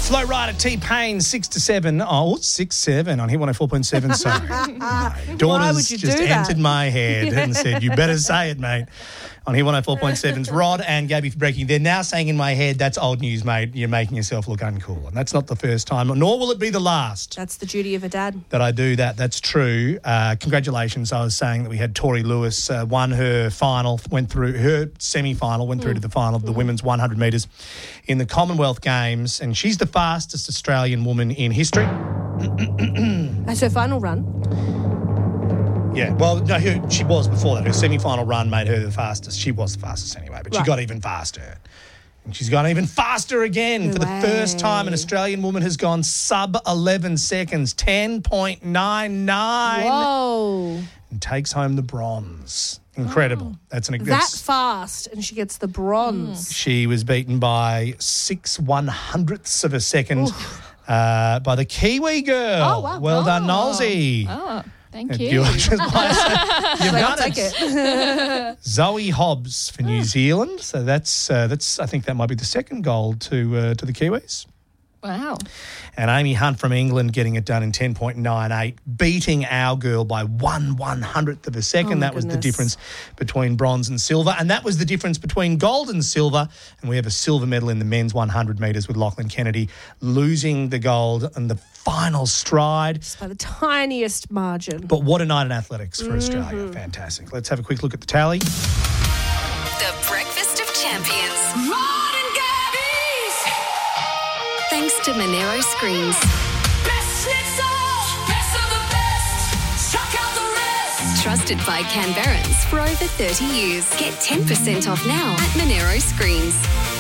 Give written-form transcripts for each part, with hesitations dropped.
Flow Rider, T-Pain, 6 to 7. Oh, 6-7 on Hit 104.7. Sorry. My daughter's just entered my head and said, you better say it, mate. On Hit 104.7's Rod and Gabby for breaking. They're now saying in my head, that's old news, mate. You're making yourself look uncool. And that's not the first time, nor will it be the last. That's the duty of a dad. That I do that. That's true. Congratulations. I was saying that we had Tori Lewis won her final, went through her semi-final, went through to the final of the women's 100 metres in the Commonwealth Games. And she's the fastest Australian woman in history. That's her final run. Yeah, well, no, she was before that. Her semi-final run made her the fastest. She was the fastest anyway, but she got even faster. And she's gone even faster again. For the first time, an Australian woman has gone sub 11 seconds, 10.99. Whoa. And takes home the bronze. Incredible. That's that fast, and she gets the bronze. She was beaten by 6/100ths of a second by the Kiwi girl. Oh, wow. Well done, Nolsey. Oh. Thank you. You've done it. Zoe Hobbs for New Zealand. So that's. I think that might be the second gold to the Kiwis. Wow. And Amy Hunt from England getting it done in 10.98, beating our girl by 1/100th of a second. That was the difference between bronze and silver. And that was the difference between gold and silver. And we have a silver medal in the men's 100 metres with Lachlan Kennedy losing the gold in the final stride. Just by the tiniest margin. But what a night in athletics for Australia. Fantastic. Let's have a quick look at the tally. The Breakfast of Champions. Rod and Gabby's. Thanks to Monero Screens. Best schnitzel, best of the best. Chuck out the rest. Trusted by Canberrans for over 30 years. Get 10% off now at Monero Screens.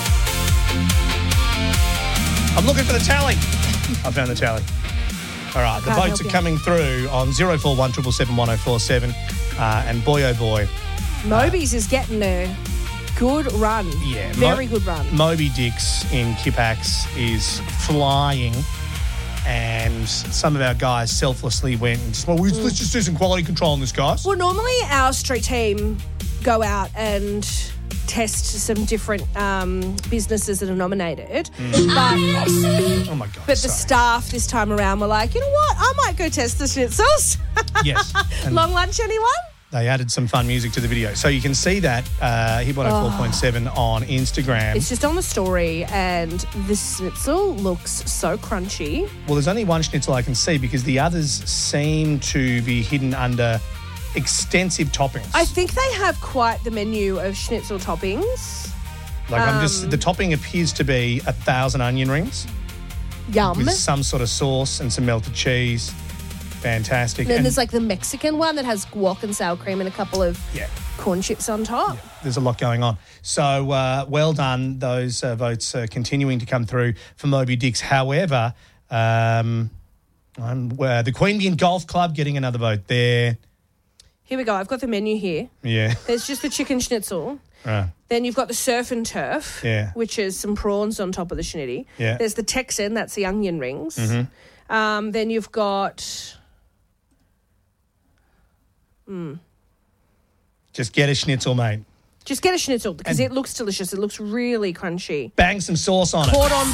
I'm looking for the tally. I found the tally. All right, the votes are coming through on 0417 777 1047. And boy, oh boy. Moby's is getting a good run. Yeah. Very good run. Moby Dix in Kipax is flying. And some of our guys selflessly went and just, let's just do some quality control on this, guys. Well, normally our street team go out and test some different businesses that are nominated. Oh, my God. But the staff this time around were like, you know what? I might go test the schnitzels. Yes. Long lunch, anyone? They added some fun music to the video. So you can see that Hit 104.7 on Instagram. It's just on the story, and this schnitzel looks so crunchy. Well, there's only one schnitzel I can see because the others seem to be hidden under extensive toppings. I think they have quite the menu of schnitzel toppings. Like the topping appears to be 1,000 onion rings. Yum. With some sort of sauce and some melted cheese. Fantastic. And then there's like the Mexican one that has guac and sour cream and a couple of corn chips on top. Yeah, there's a lot going on. So well done. Those votes are continuing to come through for Moby Dix. However, the Queanbeyan Golf Club getting another vote there. Here we go. I've got the menu here. Yeah. There's just the chicken schnitzel. Right. Then you've got the surf and turf, which is some prawns on top of the schnitty. Yeah. There's the Texan, that's the onion rings. Mm-hmm. Then you've got... Just get a schnitzel, mate. Just get a schnitzel because it looks delicious. It looks really crunchy. Bang some sauce on it. Cordon